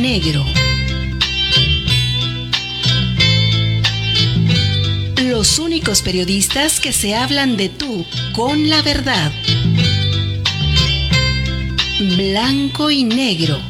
Negro. Los únicos periodistas que se hablan de tú con la verdad. Blanco y negro.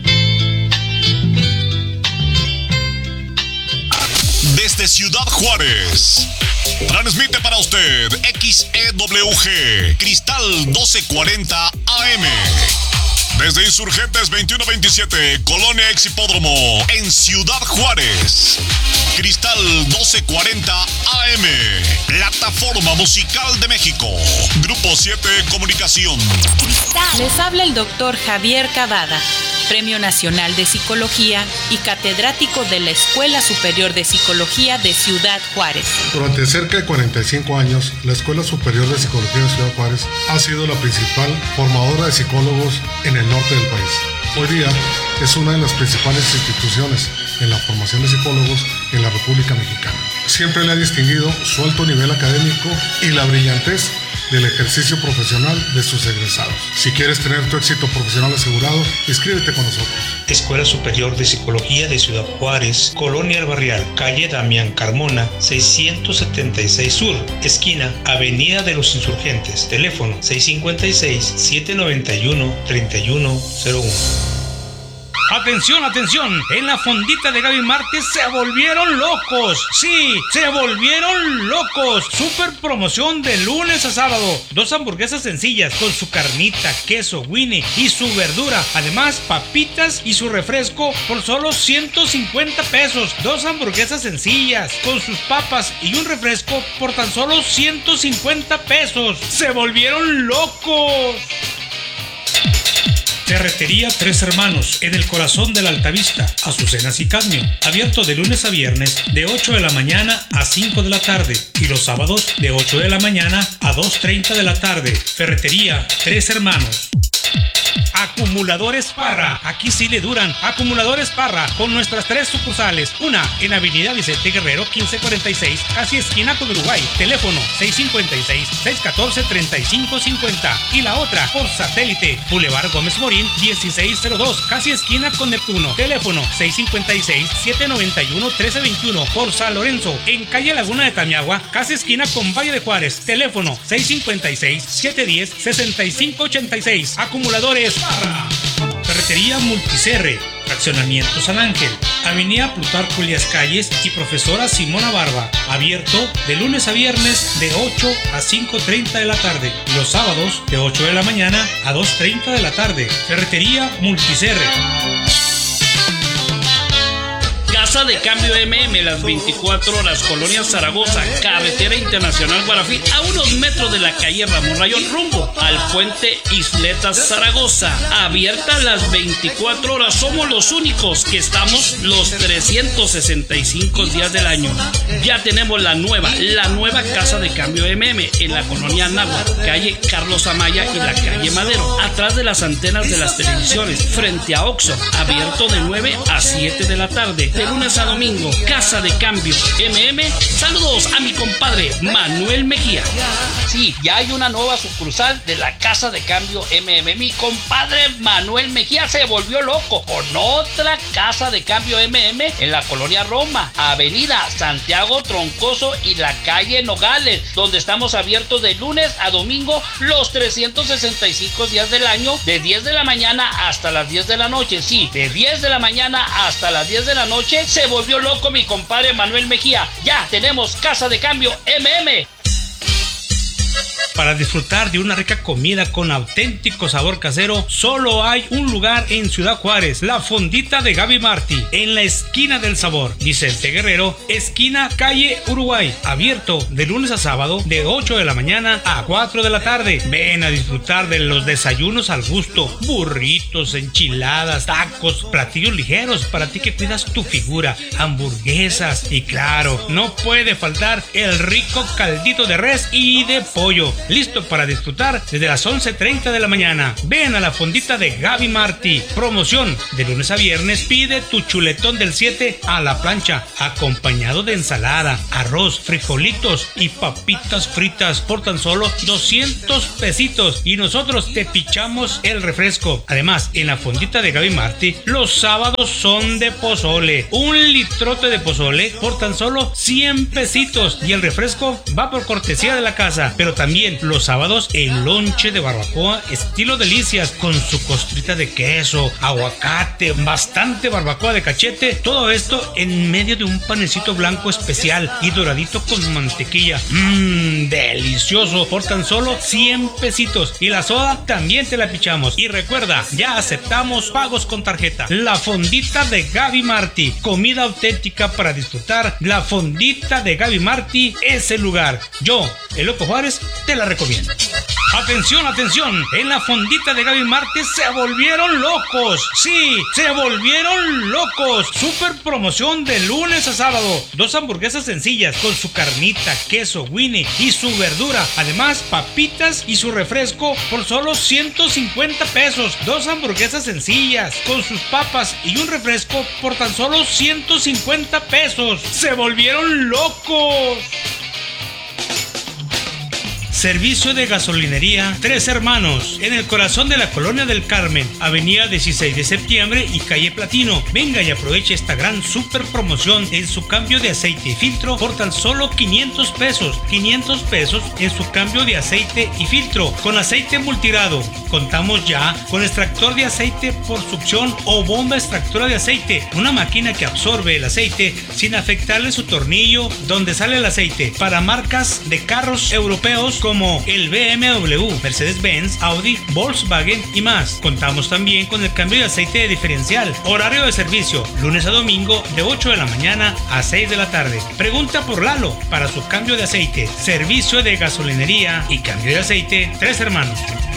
Desde Ciudad Juárez, transmite para usted XEWG Cristal 1240 AM. Desde Insurgentes 2127, Colonia Ex Hipódromo, en Ciudad Juárez. Cristal 1240 AM, Plataforma Musical de México. Grupo 7 Comunicación. Les habla el doctor Javier Cavada, Premio Nacional de Psicología y catedrático de la Escuela Superior de Psicología de Ciudad Juárez. Durante cerca de 45 años, la Escuela Superior de Psicología de Ciudad Juárez ha sido la principal formadora de psicólogos en el norte del país. Hoy día es una de las principales instituciones en la formación de psicólogos en la República Mexicana. Siempre le ha distinguido su alto nivel académico y la brillantez del ejercicio profesional de sus egresados. Si quieres tener tu éxito profesional asegurado, inscríbete con nosotros. Escuela Superior de Psicología de Ciudad Juárez, Colonia El Barrial, calle Damián Carmona, 676 Sur, esquina Avenida de los Insurgentes, teléfono 656-791-3101. ¡Atención, atención! En la fondita de Gaby Martí se volvieron locos. ¡Sí, se volvieron locos! Super promoción de lunes a sábado. 2 hamburguesas sencillas con su carnita, queso, Winnie y su verdura. Además, papitas y su refresco por solo 150 pesos. 2 hamburguesas sencillas con sus papas y un refresco por tan solo 150 pesos. ¡Se volvieron locos! Ferretería Tres Hermanos, en el corazón de la Altavista, Azucenas y Cadmio. Abierto de lunes a viernes, de 8 de la mañana a 5 de la tarde. Y los sábados, de 8 de la mañana a 2:30 de la tarde. Ferretería Tres Hermanos. Acumuladores Parra, aquí sí le duran. Acumuladores Parra, con nuestras 3 sucursales. Una en Avenida Vicente Guerrero 1546, casi esquina con Uruguay. Teléfono 656-614-3550. Y la otra por satélite, Boulevard Gómez Morín 1602, casi esquina con Neptuno. Teléfono 656-791-1321. Por San Lorenzo, en calle Laguna de Tamiagua, casi esquina con Valle de Juárez. Teléfono 656-710-6586. Acumuladores Parra. Ferretería Multicerre, Fraccionamiento San Ángel, Avenida Plutarco Elías Calles y Profesora Simona Barba. Abierto de lunes a viernes de 8 a 5:30 de la tarde. Y los sábados de 8 de la mañana a 2:30 de la tarde. Ferretería Multicerre. Casa de Cambio MM, las 24 horas, Colonia Zaragoza, Carretera Internacional Guarafín, a unos metros de la calle Ramón Rayón, rumbo al puente Isletas Zaragoza. Abierta las 24 horas, somos los únicos que estamos los 365 días del año. Ya tenemos la nueva Casa de Cambio MM en la Colonia Anáhuac, calle Carlos Amaya y la calle Madero, atrás de las antenas de las televisiones, frente a Oxxo. Abierto de 9 a 7 de la tarde, de lunes a domingo. Casa de Cambio MM. Saludos a mi compadre Manuel Mejía. Sí, ya hay una nueva sucursal de la Casa de Cambio MM. Mi compadre Manuel Mejía se volvió loco con otra Casa de Cambio MM en la Colonia Roma, Avenida Santiago Troncoso y la calle Nogales, donde estamos abiertos de lunes a domingo los 365 días del año, de 10 de la mañana hasta las 10 de la noche. Sí, de 10 de la mañana hasta las 10 de la noche. Se volvió loco mi compadre Manuel Mejía. Ya tenemos Casa de Cambio MM. Para disfrutar de una rica comida con auténtico sabor casero, solo hay un lugar en Ciudad Juárez, la fondita de Gaby Martí, en la esquina del sabor. Vicente Guerrero, esquina calle Uruguay, abierto de lunes a sábado de 8 de la mañana a 4 de la tarde. Ven a disfrutar de los desayunos al gusto, burritos, enchiladas, tacos, platillos ligeros para ti que cuidas tu figura, hamburguesas y claro, no puede faltar el rico caldito de res y de pollo. listo para disfrutar desde las 11:30 de la mañana. Ven a la fondita de Gaby Martí. Promoción de lunes a viernes. Pide tu chuletón del 7 a la plancha, acompañado de ensalada, arroz, frijolitos y papitas fritas por tan solo 200 pesitos. Y nosotros te pichamos el refresco. Además, en la fondita de Gaby Martí, los sábados son de pozole. Un litrote de pozole por tan solo 100 pesitos. Y el refresco va por cortesía de la casa. Pero también los sábados el lonche de barbacoa estilo delicias con su costrita de queso, aguacate, bastante barbacoa de cachete. Todo esto en medio de un panecito blanco especial y doradito con mantequilla. Delicioso por tan solo 100 pesitos. Y la soda también te la pichamos. Y recuerda, ya aceptamos pagos con tarjeta. La fondita de Gaby Martí, comida auténtica para disfrutar. La fondita de Gaby Martí es el lugar. Yo, el Loco Juárez, te la recomiendo. Atención, atención, en la fondita de Gaby Martí se volvieron locos. Sí, se volvieron locos. Super promoción de lunes a sábado. 2 hamburguesas sencillas con su carnita, queso, Winnie y su verdura. Además, papitas y su refresco por solo 150 pesos. 2 hamburguesas sencillas con sus papas y un refresco por tan solo 150 pesos. Se volvieron locos. Servicio de gasolinería Tres Hermanos, en el corazón de la Colonia del Carmen, avenida 16 de septiembre y calle Platino. Venga y aproveche esta gran super promoción en su cambio de aceite y filtro por tan solo 500 pesos. 500 pesos en su cambio de aceite y filtro con aceite multirado. Contamos ya con extractor de aceite por succión o bomba extractora de aceite, una máquina que absorbe el aceite sin afectarle su tornillo donde sale el aceite, para marcas de carros europeos como el BMW, Mercedes-Benz, Audi, Volkswagen y más. Contamos también con el cambio de aceite de diferencial. Horario de servicio, lunes a domingo de 8 de la mañana a 6 de la tarde. Pregunta por Lalo para su cambio de aceite. Servicio de gasolinería y cambio de aceite Tres Hermanos.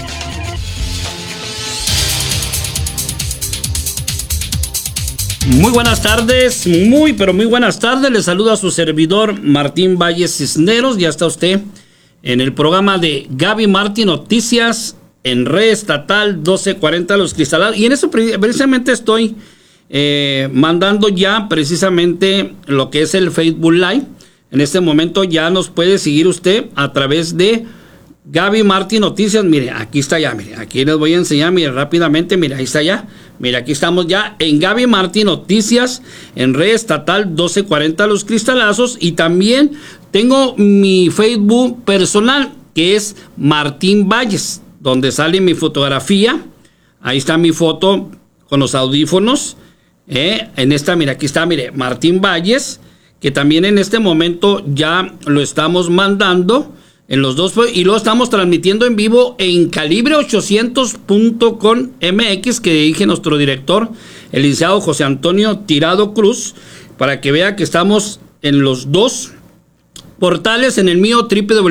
Muy buenas tardes, muy buenas tardes. Les saluda a su servidor Martín Valles Cisneros. Ya está usted en el programa de Gaby Martí Noticias en Red Estatal 1240 Los Cristalados. Y en eso precisamente estoy mandando ya precisamente lo que es el Facebook Live. En este momento ya nos puede seguir usted a través de Gaby Martí Noticias. Mire, aquí está ya, mire, aquí les voy a enseñar, mire, rápidamente, mire, ahí está ya. Mira, aquí estamos ya en Gaby Martí Noticias, en Red Estatal 1240 Los Cristalazos. Y también tengo mi Facebook personal, que es Martín Valles, donde sale mi fotografía. Ahí está mi foto con los audífonos. En esta, mira, aquí está, mire, Martín Valles, que también en este momento ya lo estamos mandando en los dos, y lo estamos transmitiendo en vivo en calibre800.com MX, que dirige nuestro director, el licenciado José Antonio Tirado Cruz, para que vea que estamos en los dos portales, en el mío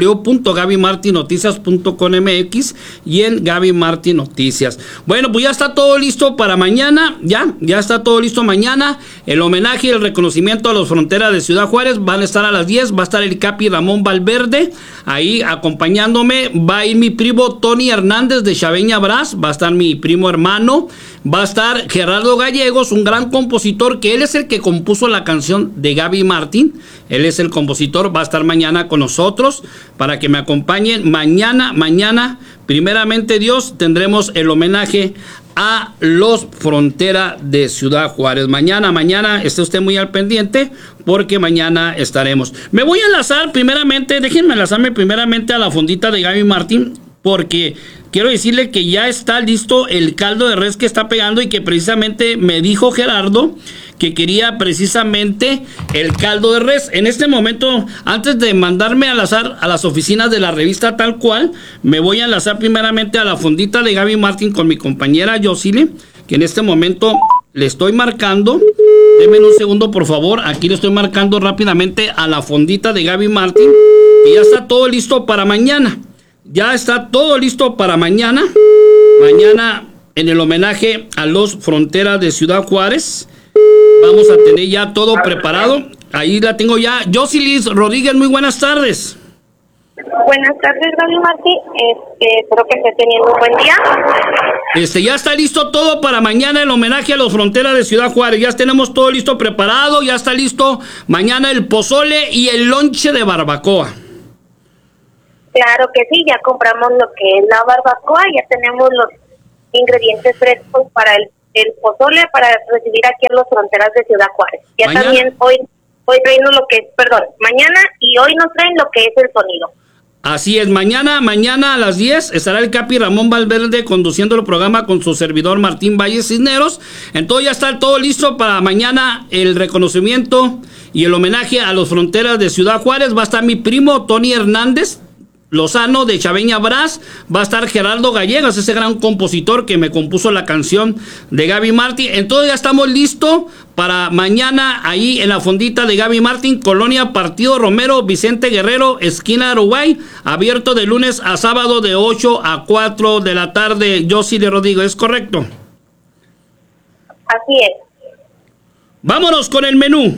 www.gabymartinoticias.com MX y en Gaby Martí Noticias. Bueno, pues ya está todo listo para mañana, ya está todo listo mañana. El homenaje y el reconocimiento a los fronteras de Ciudad Juárez van a estar a las 10, va a estar el Capi Ramón Valverde, ahí acompañándome, va a ir mi primo Tony Hernández de Chaveña Brás, va a estar mi primo hermano, va a estar Gerardo Gallegos, un gran compositor, que él es el que compuso la canción de Gaby Martí, él es el compositor, va a estar mañana con nosotros para que me acompañen. Mañana, primeramente Dios, tendremos el homenaje a los fronteras de Ciudad Juárez. Mañana esté usted muy al pendiente, porque mañana estaremos. Me voy a enlazar déjenme enlazarme primeramente a la fondita de Gaby Martí, porque quiero decirle que ya está listo el caldo de res que está pegando, y que precisamente me dijo Gerardo que quería precisamente el caldo de res. En este momento, antes de mandarme a enlazar a las oficinas de la revista Tal Cual, me voy a enlazar primeramente a la fondita de Gaby Martí con mi compañera Yosile, que en este momento le estoy marcando. Denme un segundo, por favor. Aquí le estoy marcando rápidamente a la fondita de Gaby Martí, y ya está todo listo para mañana. Ya está todo listo para mañana. Mañana, en el homenaje a los fronteras de Ciudad Juárez, vamos a tener ya todo preparado. Ahí la tengo ya. Yosilis Rodríguez, muy buenas tardes. Buenas tardes, Gaby Martí. Espero que esté teniendo un buen día. Ya está listo todo para mañana el homenaje a los Fronteras de Ciudad Juárez. Ya tenemos todo listo preparado, ya está listo mañana el pozole y el lonche de barbacoa. Claro que sí, ya compramos lo que es la barbacoa, ya tenemos los ingredientes frescos para el pozole para recibir aquí en los Fronteras de Ciudad Juárez. Ya mañana. También hoy traen lo que es, mañana y hoy nos traen lo que es el sonido. Así es, mañana a las 10 estará el Capi Ramón Valverde conduciendo el programa con su servidor Martín Valle Cisneros. Entonces ya está todo listo para mañana el reconocimiento y el homenaje a los Fronteras de Ciudad Juárez. Va a estar mi primo Tony Hernández Lozano de Chaveña Brass, va a estar Gerardo Gallegos, ese gran compositor que me compuso la canción de Gaby Martín. Entonces ya estamos listos para mañana ahí en la fondita de Gaby Martín, Colonia Partido Romero, Vicente Guerrero, esquina Uruguay, abierto de lunes a sábado de 8 a 4 de la tarde. Yosile Rodríguez, ¿es correcto? Así es. Vámonos con el menú.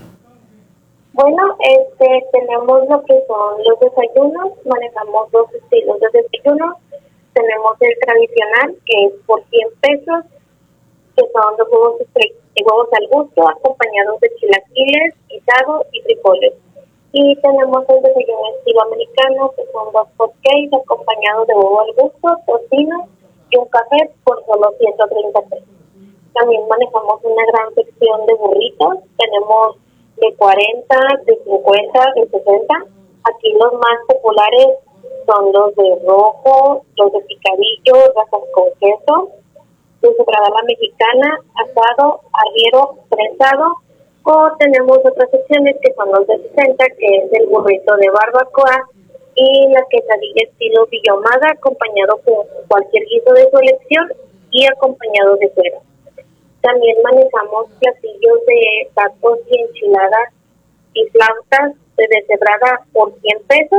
Bueno, tenemos lo que son los desayunos, manejamos dos estilos de desayuno. Tenemos el tradicional, que es por 100 pesos, que son los huevos al gusto, acompañados de chilaquiles, guisado y frijoles. Y tenemos el desayuno estilo americano, que son 2 hotcakes acompañados de huevo al gusto, tocino y un café por solo 130 pesos. También manejamos una gran sección de burritos, tenemos de 40, de 50, de 60. Aquí los más populares son los de rojo, los de picadillo, rajas con queso, de sobrada la mexicana, asado, arriero, prensado. O tenemos otras secciones que son los de 60, que es el burrito de barbacoa y la quesadilla estilo villomada, acompañado con cualquier guiso de su elección y acompañado de cuero. También manejamos platillos de tacos y enchiladas y flautas de deshebrada por 100 pesos.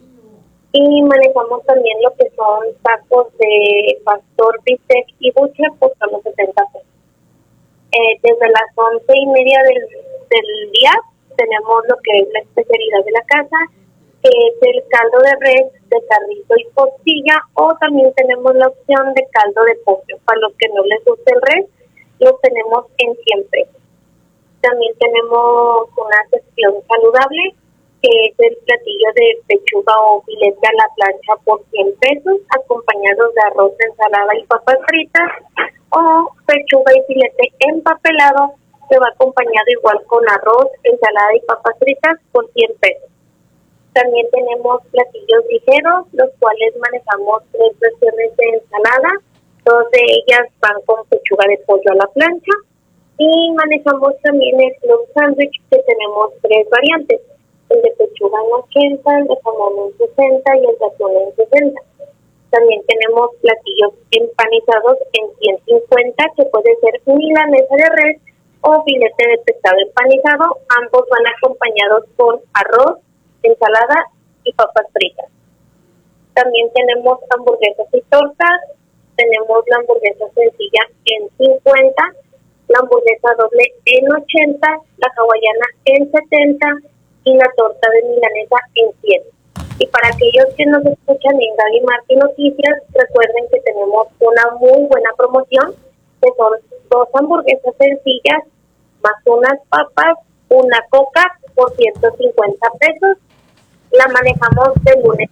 Y manejamos también lo que son tacos de pastor, bistec y buche por solo 70 pesos. Desde las 11:30 del día tenemos lo que es la especialidad de la casa, que es el caldo de res, de carrito y costilla, o también tenemos la opción de caldo de pollo. Para los que no les guste el res, lo tenemos en 100 pesos. También tenemos una sección saludable, que es el platillo de pechuga o filete a la plancha por 100 pesos, acompañados de arroz, ensalada y papas fritas, o pechuga y filete empapelado, que va acompañado igual con arroz, ensalada y papas fritas por 100 pesos. También tenemos platillos ligeros, los cuales manejamos 3 versiones de ensalada. 2 de ellas van con pechuga de pollo a la plancha, y manejamos también el club sandwich, que tenemos 3 variantes: el de pechuga en 80, el de jamón en 60 y el de atún en 60. También tenemos platillos empanizados en 150, que puede ser milanesa de res o filete de pescado empanizado. Ambos van acompañados con arroz, ensalada y papas fritas. También tenemos hamburguesas y tortas. Tenemos la hamburguesa sencilla en 50, la hamburguesa doble en 80, la hawaiana en 70 y la torta de milanesa en 100. Y para aquellos que nos escuchan en Gaby Martín Noticias, recuerden que tenemos una muy buena promoción, que son 2 hamburguesas sencillas más unas papas, una coca por 150 pesos. La manejamos de lunes.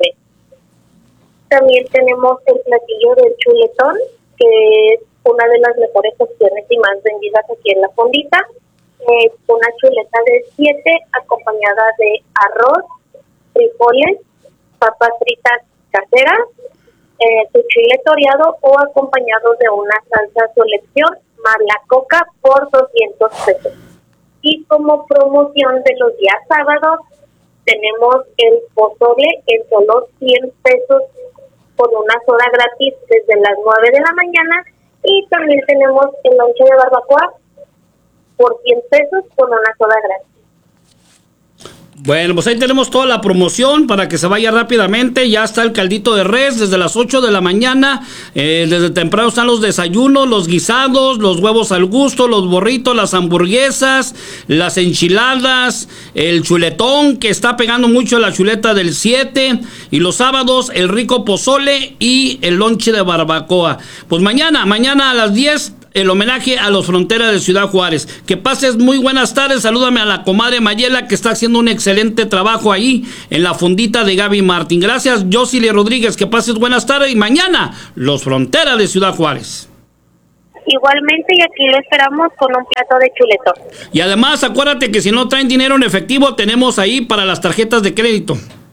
También tenemos el platillo del chuletón, que es una de las mejores opciones y más vendidas aquí en la fondita. Es una chuleta de 7 acompañada de arroz, frijoles, papas fritas caseras, su chile toreado o acompañado de una salsa a su elección, más la coca por 200 pesos. Y como promoción de los días sábados, tenemos el pozole en solo 100 pesos con una soda gratis desde las 9 de la mañana, y también tenemos el lonche de barbacoa por 100 pesos con una soda gratis. Bueno, pues ahí tenemos toda la promoción para que se vaya rápidamente. Ya está el caldito de res desde las 8 de la mañana. Desde temprano están los desayunos, los guisados, los huevos al gusto, los burritos, las hamburguesas, las enchiladas, el chuletón, que está pegando mucho la chuleta del 7. Y los sábados, el rico pozole y el lonche de barbacoa. Pues mañana a las 10. El homenaje a los Fronteras de Ciudad Juárez. Que pases muy buenas tardes. Salúdame a la comadre Mayela, que está haciendo un excelente trabajo ahí en la fondita de Gaby Martín. Gracias, Josely Rodríguez. Que pases buenas tardes. Y mañana, los Fronteras de Ciudad Juárez. Igualmente, y aquí lo esperamos con un plato de chuletón. Y además, acuérdate que si no traen dinero en efectivo, tenemos ahí para las tarjetas de crédito.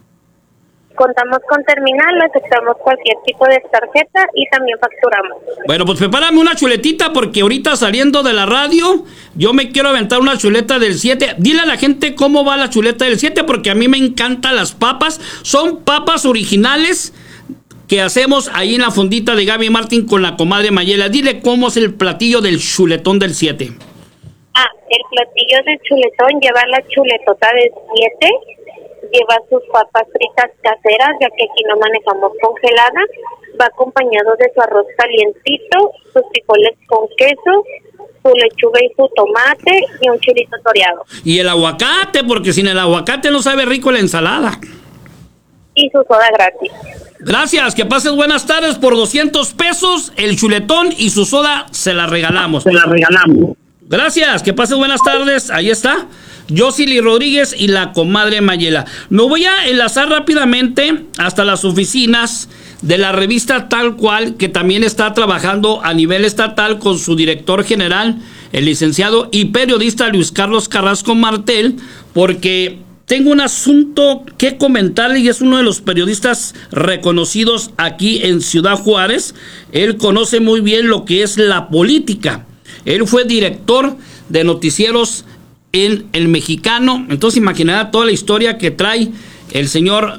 Contamos con terminal, aceptamos cualquier tipo de tarjeta y también facturamos. Bueno, pues prepárame una chuletita porque ahorita saliendo de la radio, yo me quiero aventar una chuleta del 7. Dile a la gente cómo va la chuleta del 7 porque a mí me encantan las papas. Son papas originales que hacemos ahí en la fondita de Gaby Martín con la comadre Mayela. Dile cómo es el platillo del chuletón del 7. El platillo del chuletón lleva la chuletota del 7. Lleva sus papas fritas caseras, ya que aquí no manejamos congelada. Va acompañado de su arroz calientito, sus frijoles con queso, su lechuga y su tomate y un chilito toreado. Y el aguacate, porque sin el aguacate no sabe rico la ensalada. Y su soda gratis. Gracias, que pases buenas tardes. Por 200 pesos, el chuletón y su soda se la regalamos. Gracias, que pases buenas tardes. Ahí está. Josely Rodríguez y la comadre Mayela. Me voy a enlazar rápidamente hasta las oficinas de la revista Tal Cual, que también está trabajando a nivel estatal con su director general, el licenciado y periodista Luis Carlos Carrasco Martel, porque tengo un asunto que comentarle y es uno de los periodistas reconocidos aquí en Ciudad Juárez. Él conoce muy bien lo que es la política. Él fue director de noticieros en El Mexicano, entonces imaginará toda la historia que trae el señor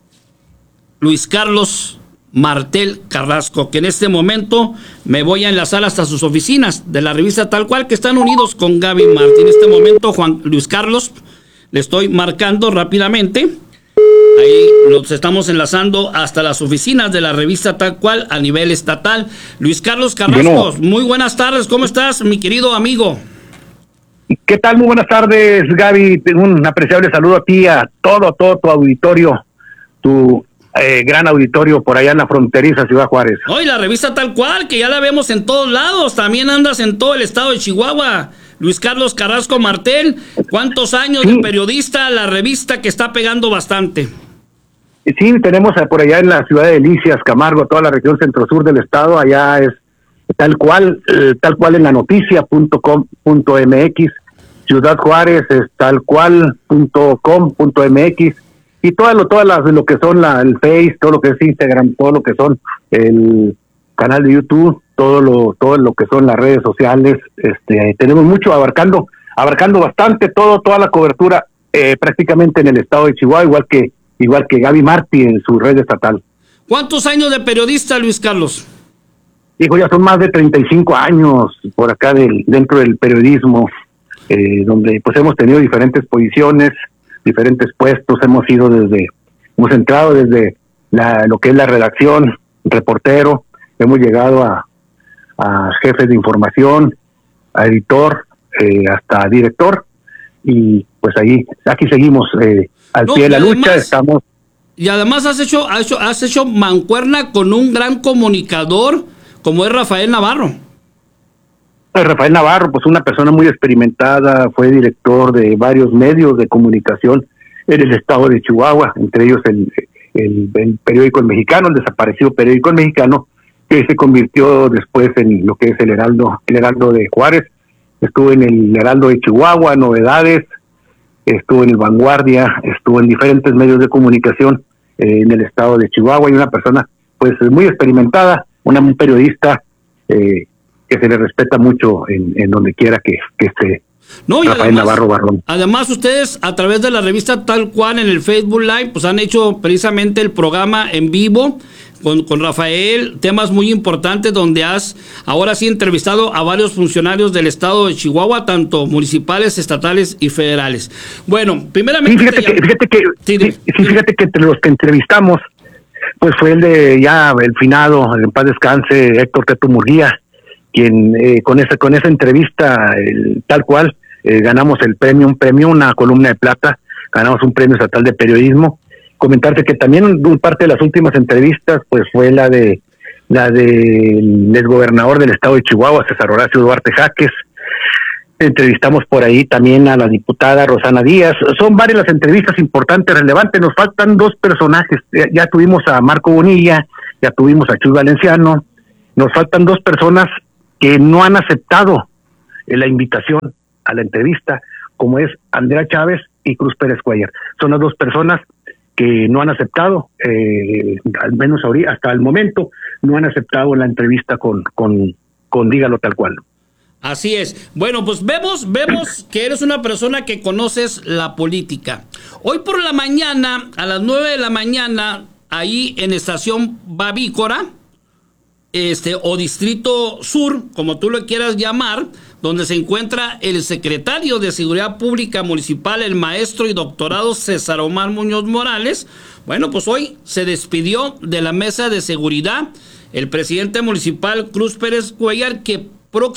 Luis Carlos Martel Carrasco, que en este momento me voy a enlazar hasta sus oficinas de la revista Tal Cual, que están unidos con Gaby Martín. En este momento, Juan Luis Carlos, le estoy marcando rápidamente. Ahí nos estamos enlazando hasta las oficinas de la revista Tal Cual a nivel estatal. Luis Carlos Carrasco, muy buenas tardes, ¿cómo estás, mi querido amigo? ¿Qué tal? Muy buenas tardes, Gaby. Un apreciable saludo a ti, a todo tu auditorio, tu gran auditorio por allá en la fronteriza Ciudad Juárez. Hoy la revista Tal Cual, que ya la vemos en todos lados, también andas en todo el estado de Chihuahua. Luis Carlos Carrasco Martel, ¿cuántos años de periodista? La revista que está pegando bastante. Sí, tenemos por allá en la ciudad de Delicias, Camargo, toda la región centro-sur del estado, allá es Tal Cual en la noticia.com.mx, Ciudad Juárez es talcual.com.mx y todas lo que son el Face, todo lo que es Instagram, todo lo que son el canal de YouTube, todo lo que son las redes sociales. Tenemos mucho abarcando bastante toda la cobertura prácticamente en el estado de Chihuahua, igual que Gaby Martín en su red estatal. ¿Cuántos años de periodista, Luis Carlos? Hijo, ya son más de 35 años por acá dentro del periodismo, donde pues hemos tenido diferentes posiciones, diferentes puestos, hemos entrado desde lo que es la redacción, reportero, hemos llegado a jefe de información, a editor, hasta director, y pues aquí seguimos al pie de la lucha, estamos. Y además has hecho mancuerna con un gran comunicador como es Rafael Navarro. Rafael Navarro, pues una persona muy experimentada, fue director de varios medios de comunicación en el estado de Chihuahua, entre ellos el periódico El Mexicano, el desaparecido periódico El Mexicano, que se convirtió después en lo que es el Heraldo de Juárez. Estuvo en el Heraldo de Chihuahua, Novedades, estuvo en el Vanguardia, estuvo en diferentes medios de comunicación en el estado de Chihuahua, y una persona pues muy experimentada, un periodista que se le respeta mucho en donde quiera que esté. No, y Rafael Navarro Barrón. Además, ustedes a través de la revista Tal Cual en el Facebook Live, pues han hecho precisamente el programa en vivo con Rafael, temas muy importantes donde has ahora sí entrevistado a varios funcionarios del estado de Chihuahua, tanto municipales, estatales y federales. Bueno, primeramente... Fíjate que entre los que entrevistamos, pues fue el de ya el finado, en paz descanse, Héctor Teto Murguía, quien con esa entrevista, tal cual, ganamos el premio, una columna de plata, ganamos un premio estatal de periodismo. Comentarte que también parte de las últimas entrevistas pues fue la del exgobernador del estado de Chihuahua, César Horacio Duarte Jaques. Entrevistamos por ahí también a la diputada Rosana Díaz. Son varias las entrevistas importantes, relevantes. Nos faltan dos personajes. Ya tuvimos a Marco Bonilla, ya tuvimos a Chuy Valenciano. Nos faltan dos personas que no han aceptado la invitación a la entrevista, como es Andrea Chávez y Cruz Pérez Cuellar. Son las dos personas que no han aceptado, al menos hasta el momento, no han aceptado la entrevista con Dígalo Tal Cual. Así es. Bueno, pues vemos que eres una persona que conoces la política. Hoy por la mañana, a las 9 de la mañana, ahí en Estación Babícora, o Distrito Sur, como tú lo quieras llamar, donde se encuentra el secretario de Seguridad Pública Municipal, el maestro y doctorado César Omar Muñoz Morales. Bueno, pues hoy se despidió de la mesa de seguridad el presidente municipal Cruz Pérez Cuellar, que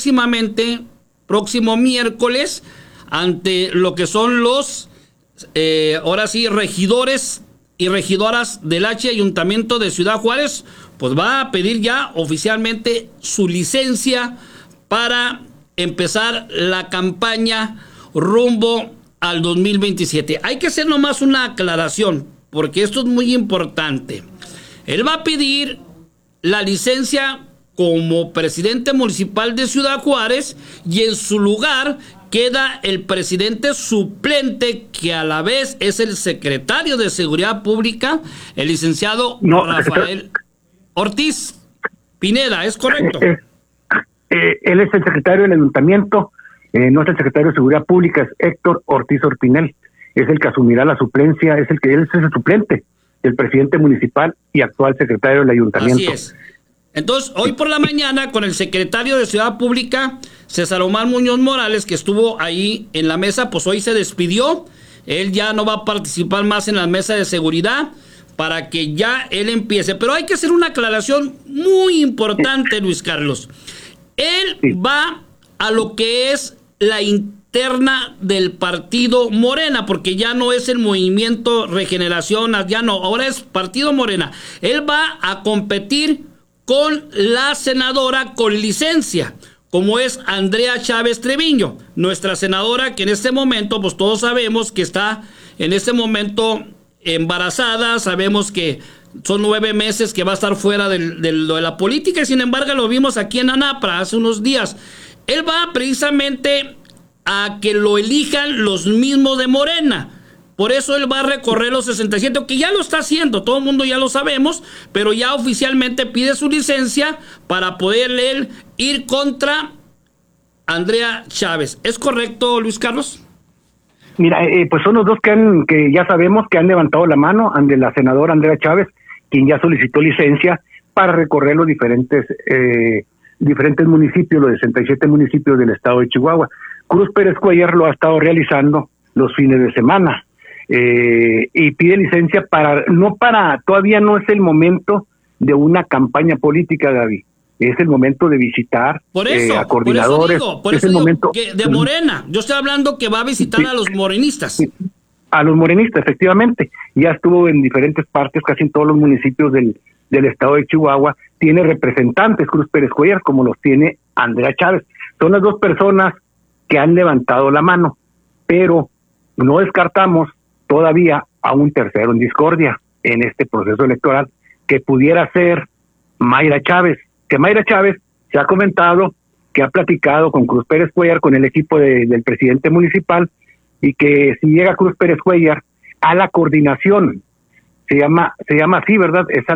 próximo miércoles, ante lo que son los, ahora sí, regidores y regidoras del Ayuntamiento de Ciudad Juárez, pues va a pedir ya oficialmente su licencia para empezar la campaña rumbo al 2027. Hay que hacer nomás una aclaración, porque esto es muy importante. Él va a pedir la licencia como presidente municipal de Ciudad Juárez y en su lugar queda el presidente suplente, que a la vez es el secretario de Seguridad Pública, el licenciado Rafael Ortiz Pineda, ¿es correcto? Él es el secretario del Ayuntamiento, no es el secretario de Seguridad Pública, es Héctor Ortiz Orpinel, es el que asumirá la suplencia, él es el suplente del presidente municipal y actual secretario del Ayuntamiento. Así es. Entonces, hoy por la mañana, con el secretario de Ciudad Pública, César Omar Muñoz Morales, que estuvo ahí en la mesa, pues hoy se despidió. Él ya no va a participar más en la mesa de seguridad para que ya él empiece. Pero hay que hacer una aclaración muy importante, Luis Carlos. Él va a lo que es la interna del partido Morena, porque ya no es el Movimiento Regeneración, ya no, ahora es Partido Morena. Él va a competir con la senadora con licencia, como es Andrea Chávez Treviño, nuestra senadora, que en este momento, pues todos sabemos que está en este momento embarazada, sabemos que son 9 meses que va a estar fuera de la política, y sin embargo lo vimos aquí en Anapra hace unos días. Él va precisamente a que lo elijan los mismos de Morena. Por eso él va a recorrer los 67, que ya lo está haciendo, todo el mundo ya lo sabemos, pero ya oficialmente pide su licencia para poder él ir contra Andrea Chávez. ¿Es correcto, Luis Carlos? Mira, pues son los dos que ya sabemos que han levantado la mano, ante la senadora Andrea Chávez, quien ya solicitó licencia para recorrer los diferentes municipios, los 67 municipios del estado de Chihuahua. Cruz Pérez Cuellar lo ha estado realizando los fines de semana. Y pide licencia todavía no es el momento de una campaña política, Gaby, es el momento de visitar a coordinadores, por eso digo que de Morena, yo estoy hablando que va a visitar a los morenistas. A los morenistas, efectivamente, ya estuvo en diferentes partes, casi en todos los municipios del estado de Chihuahua, tiene representantes Cruz Pérez Cuellar, como los tiene Andrea Chávez, son las dos personas que han levantado la mano, pero no descartamos todavía a un tercero en discordia en este proceso electoral, que pudiera ser Mayra Chávez, que Mayra Chávez se ha comentado que ha platicado con Cruz Pérez Cuellar, con el equipo del presidente municipal, y que si llega Cruz Pérez Cuellar a la coordinación, se llama así, ¿verdad? Es a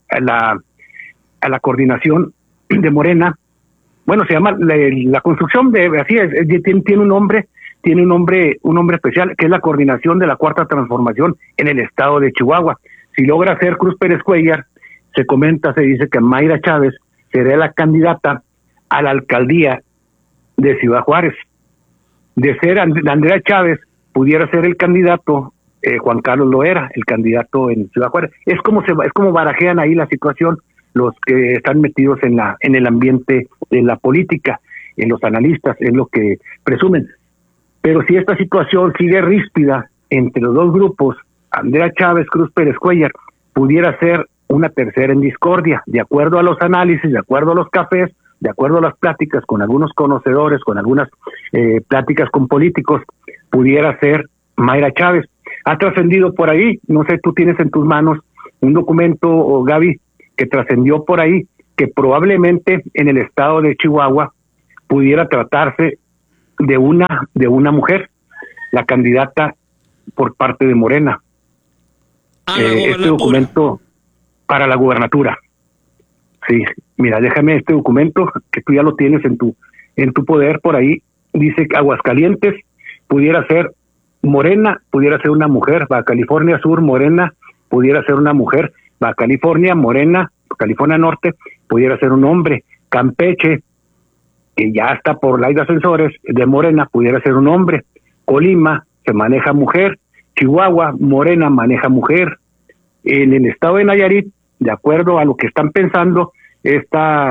la coordinación de Morena, bueno, se llama la construcción de, así es, tiene un nombre especial, que es la coordinación de la Cuarta Transformación en el estado de Chihuahua. Si logra ser Cruz Pérez Cuellar se comenta, se dice que Mayra Chávez sería la candidata a la alcaldía de Ciudad Juárez. De ser Andrea Chávez, pudiera ser el candidato Juan Carlos Loera, el candidato en Ciudad Juárez. Es como barajean ahí la situación los que están metidos en el ambiente de la política, en los analistas, es lo que presumen. Pero si esta situación sigue ríspida entre los dos grupos, Andrea Chávez, Cruz Pérez Cuellar, pudiera ser una tercera en discordia, de acuerdo a los análisis, de acuerdo a los cafés, de acuerdo a las pláticas con algunos conocedores, con algunas pláticas con políticos, pudiera ser Mayra Chávez. Ha trascendido por ahí, no sé, tú tienes en tus manos un documento, Gaby, que trascendió por ahí, que probablemente en el estado de Chihuahua pudiera tratarse de una mujer, la candidata por parte de Morena. Este documento para la gubernatura. Sí, mira, déjame este documento que tú ya lo tienes en tu poder por ahí. Dice que Aguascalientes pudiera ser Morena, pudiera ser una mujer. Baja California Sur, Morena, pudiera ser una mujer. Baja California, Morena, California Norte, pudiera ser un hombre. Campeche, que ya está por ley de ascensores, de Morena, pudiera ser un hombre. Colima, se maneja mujer. Chihuahua, Morena, maneja mujer. En el estado de Nayarit, de acuerdo a lo que están pensando, quien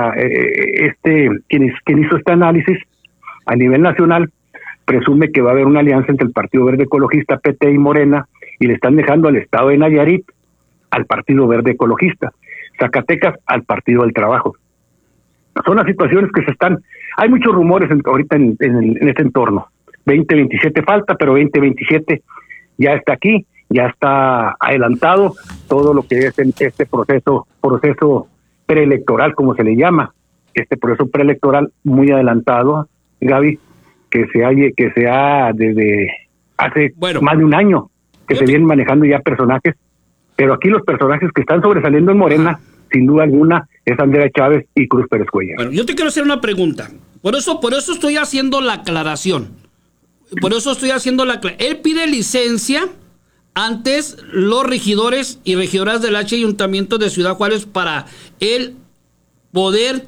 hizo este análisis a nivel nacional, presume que va a haber una alianza entre el Partido Verde Ecologista, PT y Morena, y le están dejando al estado de Nayarit al Partido Verde Ecologista, Zacatecas al Partido del Trabajo. Son las situaciones que se están... Hay muchos rumores ahorita en este entorno. 2027 falta, pero 2027 ya está aquí, ya está adelantado todo lo que es este proceso preelectoral, como se le llama, este proceso preelectoral muy adelantado, Gaby, que se ha desde hace más de un año que se vienen manejando ya personajes, pero aquí los personajes que están sobresaliendo en Morena, sin duda alguna, es Andrea Chávez y Cruz Pérez Cuellar. Bueno, yo te quiero hacer una pregunta, por eso estoy haciendo la aclaración. Él pide licencia antes los regidores y regidoras del Ayuntamiento de Ciudad Juárez para él poder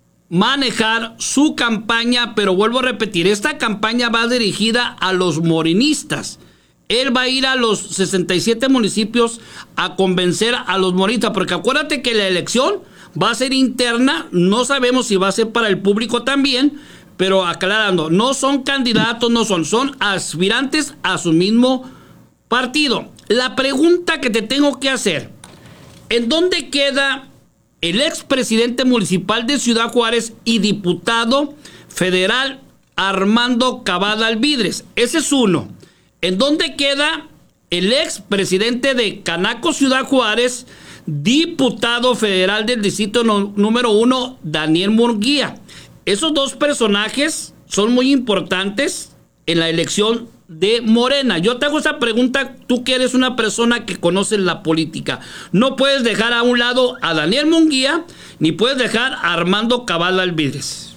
manejar su campaña, pero vuelvo a repetir, esta campaña va dirigida a los morenistas. Él va a ir a los 67 municipios a convencer a los morenistas, porque acuérdate que la elección va a ser interna, no sabemos si va a ser para el público también, pero aclarando, no son candidatos, son aspirantes a su mismo partido. La pregunta que te tengo que hacer, ¿en dónde queda el expresidente municipal de Ciudad Juárez y diputado federal Armando Cavada Alvidres? Ese es uno. ¿En dónde queda el expresidente de Canaco Ciudad Juárez, diputado federal del distrito número 1, Daniel Murguía? Esos dos personajes son muy importantes en la elección de Morena. Yo te hago esa pregunta, tú que eres una persona que conoce la política. No puedes dejar a un lado a Daniel Munguía, ni puedes dejar a Armando Cavada Alvidres.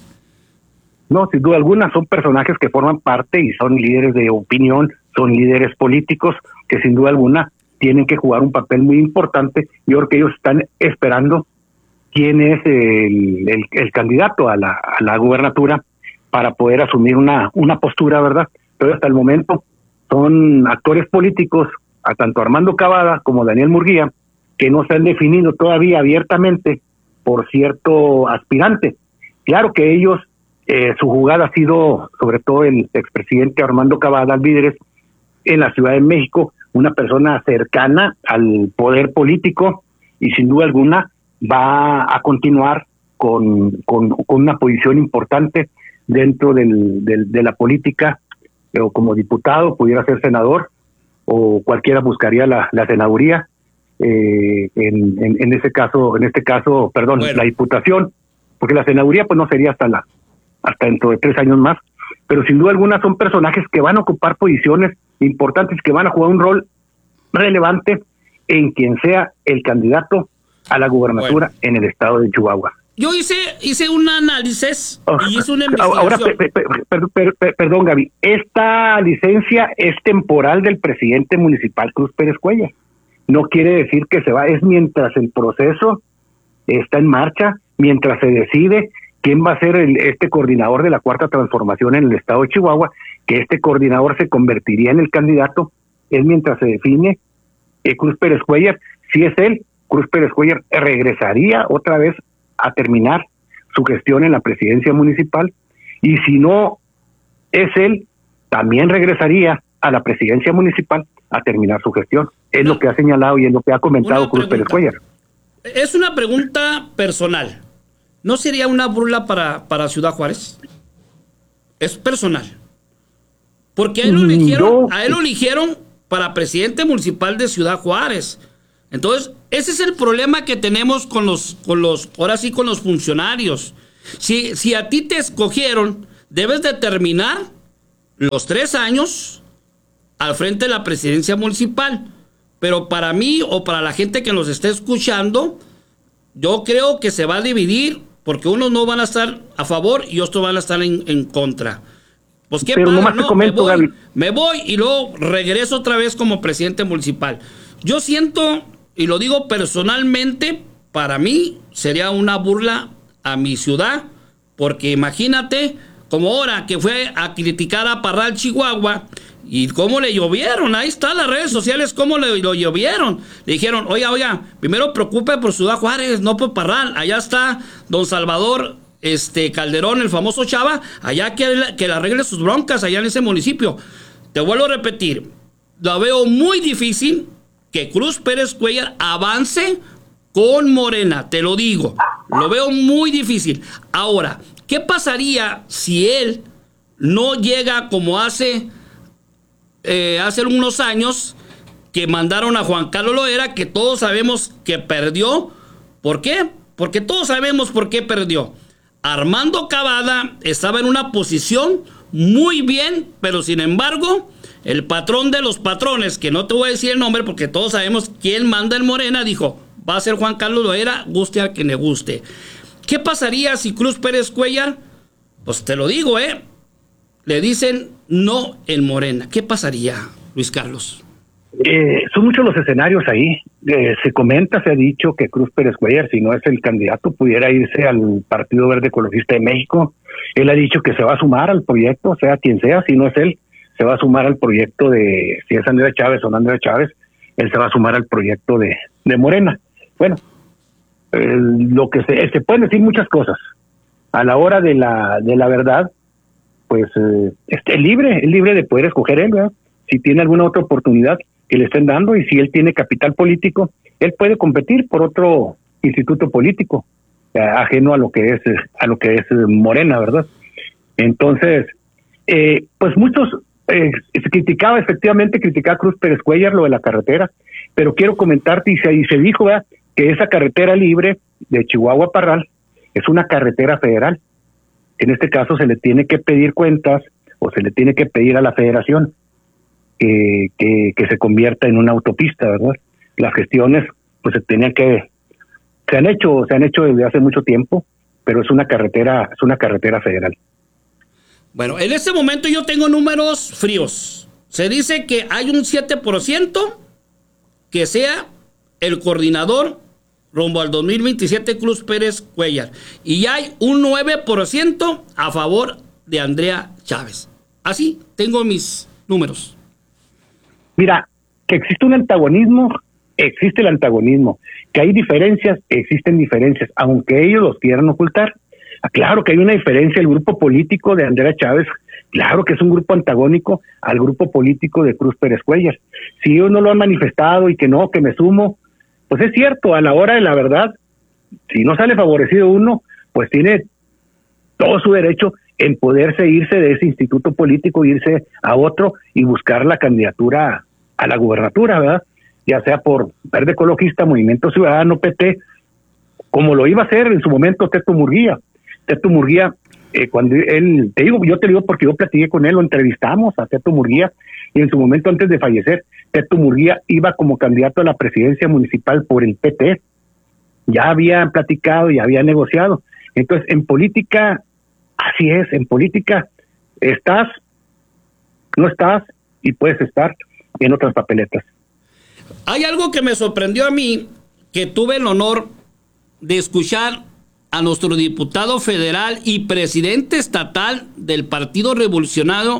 No, sin duda alguna, son personajes que forman parte y son líderes de opinión, son líderes políticos que sin duda alguna tienen que jugar un papel muy importante. Yo creo que ellos están esperando quién es el candidato a la gubernatura para poder asumir una postura, ¿verdad? Pero hasta el momento son actores políticos, a tanto Armando Cavada como Daniel Murguía, que no se han definido todavía abiertamente por cierto aspirante. Claro que ellos, su jugada ha sido, sobre todo el expresidente Armando Cavada Alvidres, en la Ciudad de México, una persona cercana al poder político y sin duda alguna va a continuar con una posición importante dentro de la política, o como diputado, pudiera ser senador, o cualquiera buscaría la senaduría, en este caso, bueno, la diputación, porque la senaduría pues no sería hasta dentro de 3 años más, pero sin duda alguna son personajes que van a ocupar posiciones importantes, que van a jugar un rol relevante en quien sea el candidato a la gubernatura en el estado de Chihuahua. Yo hice un análisis y hice una investigación. Ahora, perdón, Gaby, esta licencia es temporal del presidente municipal Cruz Pérez Cuellar. No quiere decir que se va, es mientras el proceso está en marcha mientras se decide quién va a ser este coordinador de la Cuarta Transformación en el estado de Chihuahua, que este coordinador se convertiría en el candidato, es mientras se define Cruz Pérez Cuéllar. Si es él, Cruz Pérez Cuéllar regresaría otra vez a terminar su gestión en la presidencia municipal, y si no es él, también regresaría a la presidencia municipal a terminar su gestión. Es lo que ha señalado y es lo que ha comentado Cruz Pérez Cuéllar. Es una pregunta personal. ¿No sería una burla para Ciudad Juárez? Es personal. Porque a él lo eligieron para presidente municipal de Ciudad Juárez. Entonces, ese es el problema que tenemos con los funcionarios. Si a ti te escogieron, debes de terminar los 3 años al frente de la presidencia municipal. Pero para mí o para la gente que nos esté escuchando, yo creo que se va a dividir, porque unos no van a estar a favor y otros van a estar en contra. Pues qué pero nomás te comento, Gaby. Me voy y luego regreso otra vez como presidente municipal. Yo siento, y lo digo personalmente, para mí sería una burla a mi ciudad, porque imagínate, como ahora que fue a criticar a Parral, Chihuahua, y cómo le llovieron. Ahí están las redes sociales, cómo lo llovieron. Le dijeron, oiga, primero preocupe por Ciudad Juárez, no por Parral. Allá está don Salvador Calderón, el famoso Chava, allá que le arregle sus broncas allá en ese municipio. Te vuelvo a repetir, lo veo muy difícil que Cruz Pérez Cuéllar avance con Morena, te lo digo. Lo veo muy difícil. Ahora, ¿qué pasaría si él no llega como hace unos años, que mandaron a Juan Carlos Loera, que todos sabemos que perdió? ¿Por qué? Porque todos sabemos por qué perdió. Armando Cavada estaba en una posición muy bien, pero sin embargo, el patrón de los patrones, que no te voy a decir el nombre porque todos sabemos quién manda en Morena, dijo, va a ser Juan Carlos Loera, guste a quien le guste. ¿Qué pasaría si Cruz Pérez Cuéllar, pues te lo digo, le dicen no en Morena? ¿Qué pasaría, Luis Carlos? Son muchos los escenarios ahí. Se comenta, se ha dicho que Cruz Pérez Cuéllar, si no es el candidato, pudiera irse al Partido Verde Ecologista de México. Él ha dicho que se va a sumar al proyecto, sea quien sea, si no es él, se va a sumar al proyecto de, si es Andrea Chávez o no Andrea Chávez, él se va a sumar al proyecto de Morena. Bueno, lo que se pueden decir muchas cosas. A la hora de la verdad, pues es libre de poder escoger él, ¿verdad? Si tiene alguna otra oportunidad que le estén dando, y si él tiene capital político, él puede competir por otro instituto político ajeno a lo que es Morena, ¿verdad? Entonces, pues muchos se criticaba a Cruz Pérez Cuéllar lo de la carretera, pero quiero comentarte, y se dijo, ¿verdad?, que esa carretera libre de Chihuahua a Parral es una carretera federal. En este caso se le tiene que pedir cuentas, o se le tiene que pedir a la federación que se convierta en una autopista, ¿verdad? Las gestiones pues se han hecho desde hace mucho tiempo, pero es una carretera federal. Bueno, en este momento yo tengo números fríos. Se dice que hay un 7% que sea el coordinador rumbo al 2027 Cruz Pérez Cuéllar, y hay un 9% a favor de Andrea Chávez. Así tengo mis números. Mira, que existe un antagonismo, existe el antagonismo. Que hay diferencias, existen diferencias, aunque ellos los quieran ocultar. Claro que hay una diferencia. El grupo político de Andrea Chávez, claro que es un grupo antagónico al grupo político de Cruz Pérez Cuéllar. Si ellos no lo han manifestado y que no, que me sumo, pues es cierto, a la hora de la verdad, si no sale favorecido uno, pues tiene todo su derecho en poderse irse de ese instituto político, irse a otro y buscar la candidatura a la gubernatura, ¿verdad? Ya sea por Verde Ecologista, Movimiento Ciudadano, PT, como lo iba a hacer en su momento Teto Murguía. Teto Murguía, cuando él, yo te digo porque yo platiqué con él, lo entrevistamos a Teto Murguía, y en su momento antes de fallecer, Teto Murguía iba como candidato a la presidencia municipal por el PT. Ya había platicado, ya había negociado. Entonces, en política, así es, en política estás, no estás, y puedes estar en otras papeletas. Hay algo que me sorprendió a mí, que tuve el honor de escuchar a nuestro diputado federal y presidente estatal del Partido Revolucionario,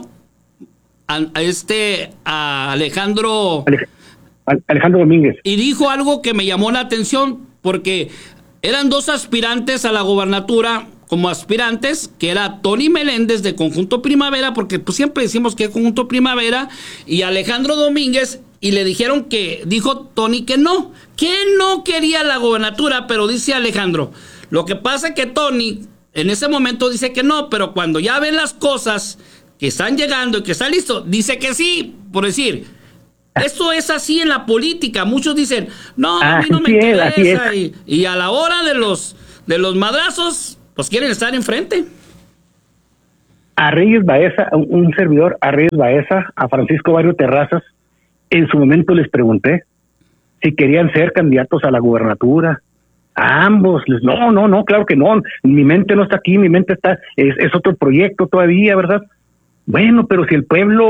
a Alejandro Domínguez. Y dijo algo que me llamó la atención, porque eran dos aspirantes a la gobernatura como aspirantes, que era Tony Meléndez de Conjunto Primavera, porque pues siempre decimos que es Conjunto Primavera, y Alejandro Domínguez, y le dijeron dijo Tony que no quería la gobernatura, pero dice Alejandro, lo que pasa es que Tony en ese momento dice que no, pero cuando ya ven las cosas que están llegando y que está listo, dice que sí, por decir. Esto es así en la política. Muchos dicen, no, a mí no me interesa. Y a la hora de los madrazos, pues quieren estar enfrente. A Reyes Baeza, un servidor, a Reyes Baeza, a Francisco Barrio Terrazas, en su momento les pregunté si querían ser candidatos a la gubernatura. A ambos, no, claro que no. Mi mente no está aquí, mi mente es otro proyecto todavía, ¿verdad? Bueno, pero si el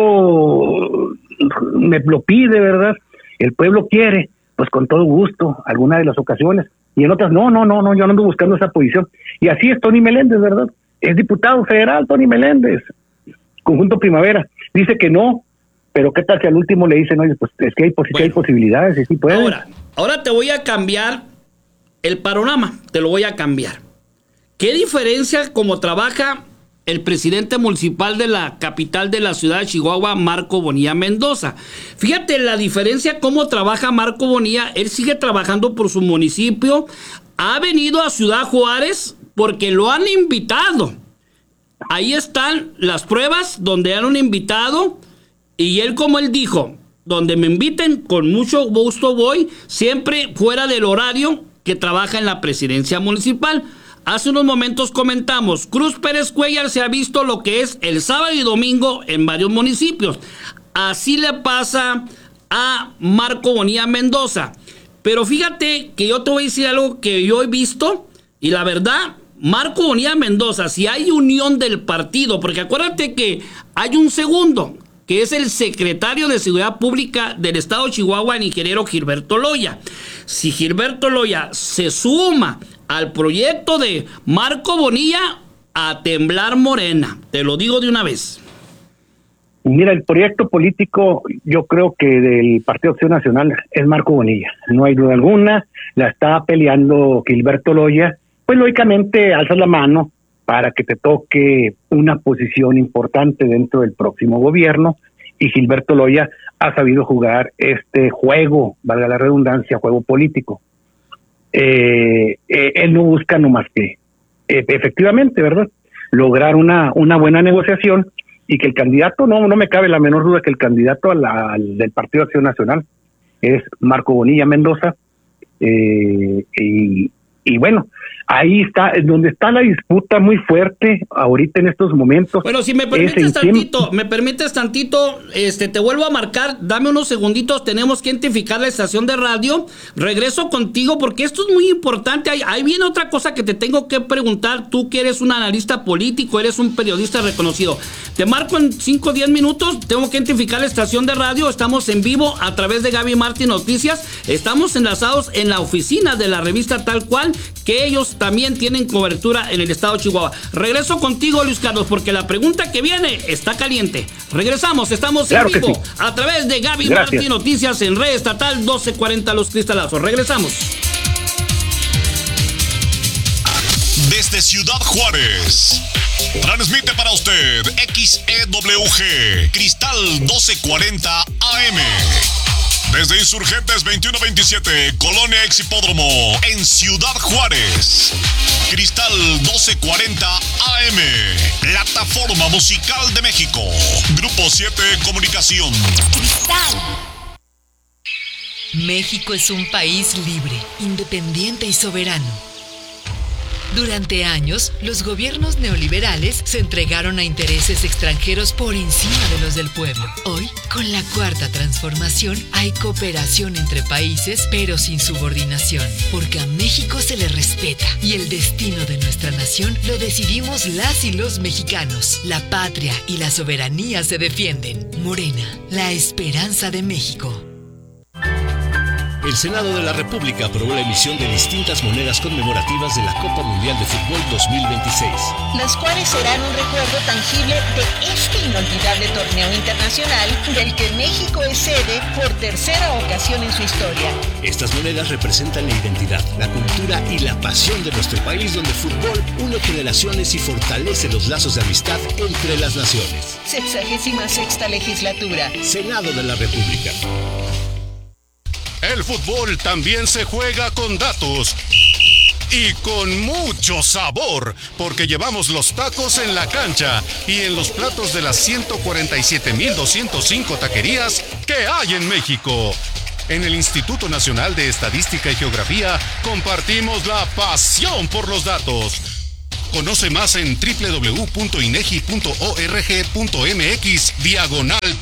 pueblo me lo pide, ¿verdad? El pueblo quiere, pues con todo gusto, alguna de las ocasiones. Y en otras, no, yo no ando buscando esa posición. Y así es Tony Meléndez, ¿verdad? Es diputado federal, Tony Meléndez, Conjunto Primavera. Dice que no, pero ¿qué tal si al último le dicen, oye, pues es que hay posibilidades, y sí puede? Ahora te voy a cambiar el panorama, te lo voy a cambiar. ¿Qué diferencia cómo trabaja el presidente municipal de la capital de la ciudad de Chihuahua, Marco Bonilla Mendoza? Fíjate la diferencia cómo trabaja Marco Bonilla. Él sigue trabajando por su municipio. Ha venido a Ciudad Juárez porque lo han invitado. Ahí están las pruebas donde han invitado. Y él, como él dijo, donde me inviten, con mucho gusto voy, siempre fuera del horario que trabaja en la presidencia municipal. Hace unos momentos comentamos, Cruz Pérez Cuellar se ha visto lo que es el sábado y domingo en varios municipios. Así le pasa a Marco Bonilla Mendoza. Pero fíjate que yo te voy a decir algo que yo he visto, y la verdad, Marco Bonilla Mendoza, si hay unión del partido, porque acuérdate que hay un segundo, que es el secretario de Seguridad Pública del Estado de Chihuahua, el ingeniero Gilberto Loya. Si Gilberto Loya se suma al proyecto de Marco Bonilla, a temblar Morena, te lo digo de una vez. Mira, el proyecto político, yo creo que del Partido Acción Nacional es Marco Bonilla, no hay duda alguna. La está peleando Gilberto Loya, pues lógicamente alzas la mano para que te toque una posición importante dentro del próximo gobierno, y Gilberto Loya ha sabido jugar este juego, valga la redundancia, juego político. Él no busca nomás que efectivamente, ¿verdad?, lograr una buena negociación, y que el candidato, no me cabe la menor duda que el candidato del Partido Acción Nacional es Marco Bonilla Mendoza, y bueno, ahí está, donde está la disputa muy fuerte ahorita en estos momentos. Bueno, si me permites tantito, te vuelvo a marcar, dame unos segunditos, tenemos que identificar la estación de radio, regreso contigo porque esto es muy importante. Ahí viene otra cosa que te tengo que preguntar, tú que eres un analista político, eres un periodista reconocido. Te marco en 5 o 10 minutos, tengo que identificar la estación de radio, estamos en vivo a través de Gaby Martín Noticias, estamos enlazados en la oficina de la revista Tal Cual, que ellos también tienen cobertura en el estado de Chihuahua. Regreso contigo, Luis Carlos, porque la pregunta que viene está caliente. Regresamos, estamos en vivo a través de Gaby Martín Noticias en Red Estatal 1240 Los Cristalazos. Regresamos. Desde Ciudad Juárez, transmite para usted XEWG Cristal 1240 AM. Desde Insurgentes 2127, Colonia Exhipódromo, en Ciudad Juárez. Cristal 1240 AM, plataforma musical de México. Grupo 7 Comunicación. Cristal. México es un país libre, independiente y soberano. Durante años, los gobiernos neoliberales se entregaron a intereses extranjeros por encima de los del pueblo. Hoy, con la Cuarta Transformación, hay cooperación entre países, pero sin subordinación, porque a México se le respeta y el destino de nuestra nación lo decidimos las y los mexicanos. La patria y la soberanía se defienden. Morena, la esperanza de México. El Senado de la República aprobó la emisión de distintas monedas conmemorativas de la Copa Mundial de Fútbol 2026. Las cuales serán un recuerdo tangible de este inolvidable torneo internacional del que México es sede por tercera ocasión en su historia. Estas monedas representan la identidad, la cultura y la pasión de nuestro país, donde el fútbol une generaciones y fortalece los lazos de amistad entre las naciones. 66ª legislatura. Senado de la República. El fútbol también se juega con datos y con mucho sabor, porque llevamos los tacos en la cancha y en los platos de las 147,205 taquerías que hay en México. En el Instituto Nacional de Estadística y Geografía compartimos la pasión por los datos. Conoce más en www.inegi.org.mx/.